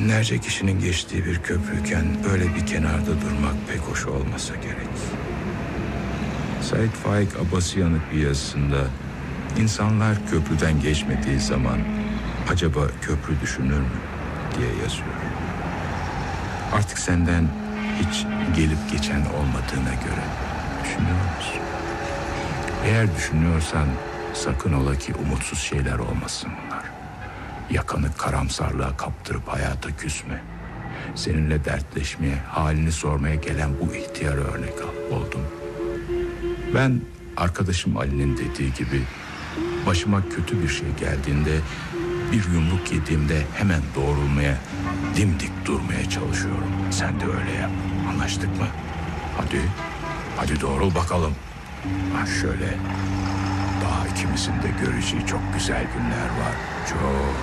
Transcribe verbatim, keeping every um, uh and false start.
Binlerce kişinin geçtiği bir köprüyken böyle bir kenarda durmak pek hoş olmasa gerek. Said Faik Abbasiyan'ın bir yazısında insanlar köprüden geçmediği zaman acaba köprü düşünür mü diye yazıyor. Artık senden hiç gelip geçen olmadığına göre düşünüyor musun? Eğer düşünüyorsan sakın ola ki umutsuz şeyler olmasın bunlar. Yakanı karamsarlığa kaptırıp hayata küsme. Seninle dertleşmeye, halini sormaya gelen bu ihtiyara örnek al, oldum. Ben arkadaşım Ali'nin dediği gibi başıma kötü bir şey geldiğinde, bir yumruk yediğimde hemen doğrulmaya, dimdik durmaya çalışıyorum. Sen de öyle yap. Anlaştık mı? Hadi, hadi doğrul bakalım. Ha şöyle, daha ikimizin de göreceği çok güzel günler var. Çok.